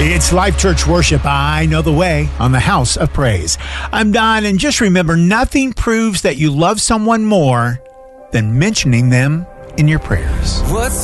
It's Life Church Worship. I know the way on the House of Praise. I'm Don, and just remember, nothing proves that you love someone more than mentioning them in your prayers.